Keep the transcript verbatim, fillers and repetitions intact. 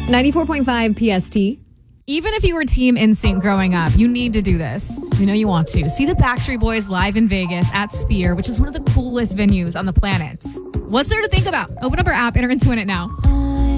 ninety-four point five P S T. Even if you were Team N Sync growing up, you need to do this. You know you want to. See the Backstreet Boys live in Vegas at Sphere, which is one of the coolest venues on the planet. What's there to think about? Open up our app, enter into it now.